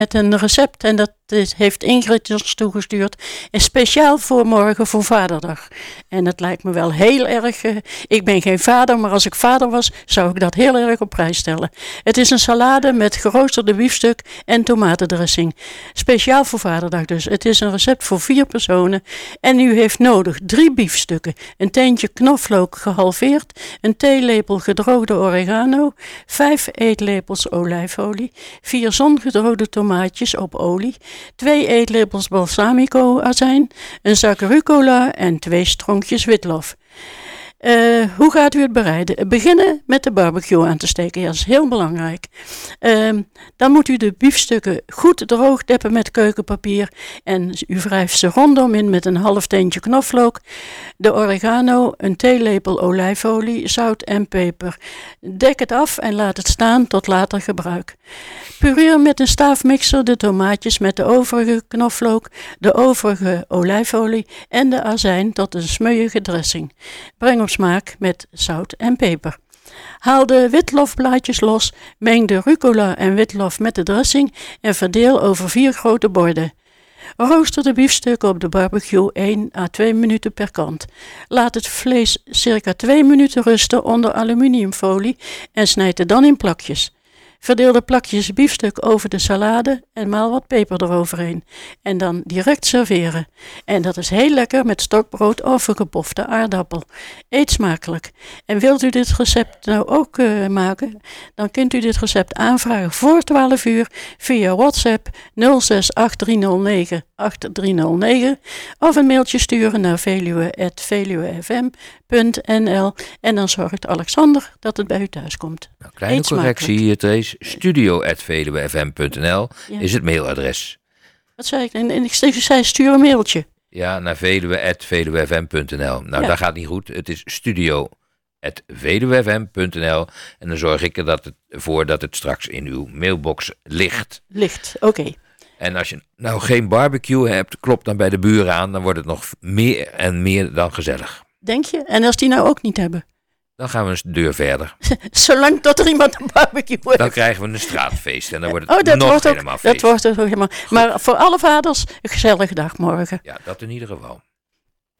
met een recept en dat heeft Ingrid ons toegestuurd. En speciaal voor morgen voor Vaderdag. En dat lijkt me wel heel erg. Ik ben geen vader, maar als ik vader was, zou ik dat heel erg op prijs stellen. Het is een salade met geroosterde biefstuk en tomatendressing. Speciaal voor Vaderdag dus. Het is een recept voor 4 personen. En u heeft nodig 3 biefstukken, een teentje knoflook gehalveerd, een theelepel gedroogde oregano, 5 eetlepels olijfolie, 4 zongedroogde tomaatjes op olie, 2 eetlepels balsamico azijn, een zak rucola en 2 stronkjes witlof. Hoe gaat u het bereiden? Beginnen met de barbecue aan te steken. Ja, dat is heel belangrijk. Dan moet u de biefstukken goed droog deppen met keukenpapier. En u wrijft ze rondom in met een half teentje knoflook, de oregano, een theelepel olijfolie, zout en peper. Dek het af en laat het staan tot later gebruik. Pureer met een staafmixer de tomaatjes met de overige knoflook, de overige olijfolie en de azijn tot een smeuïge dressing. Breng op smaak met zout en peper. Haal de witlofblaadjes los, meng de rucola en witlof met de dressing en verdeel over 4 grote borden. Rooster de biefstukken op de barbecue 1 à 2 minuten per kant. Laat het vlees circa 2 minuten rusten onder aluminiumfolie en snijd het dan in plakjes. Verdeel de plakjes biefstuk over de salade en maal wat peper eroverheen. En dan direct serveren. En dat is heel lekker met stokbrood of een gepofte aardappel. Eet smakelijk. En wilt u dit recept nou ook maken? Dan kunt u dit recept aanvragen voor 12 uur via WhatsApp 0683098309 of een mailtje sturen naar veluwe@veluwefm.nl en dan zorgt Alexander dat het bij u thuis komt. Nou, kleine correctie hier, Trace. studio@veluwefm.nl is het mailadres. Wat zei ik? En ik zei stuur een mailtje. Ja, naar veluwe@veluwefm.nl. Nou, dat gaat niet goed. Het is studio@veluwefm.nl en dan zorg ik ervoor dat het straks in uw mailbox ligt. Oké. En als je nou geen barbecue hebt, klop dan bij de buren aan. Dan wordt het nog meer en meer dan gezellig. Denk je? En als die nou ook niet hebben? Dan gaan we een deur verder. Zolang tot er iemand een barbecue heeft. Dan krijgen we een straatfeest en dan wordt het nog helemaal feest. Dat wordt het ook helemaal. Maar voor alle vaders, een gezellige dag morgen. Ja, dat in ieder geval.